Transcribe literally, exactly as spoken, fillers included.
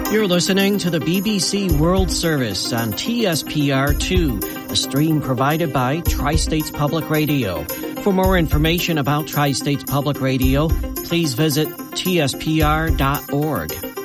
You're listening to the B B C World Service on T S P R two, a stream provided by Tri-States Public Radio. For more information about Tri-States Public Radio, please visit T S P R dot org.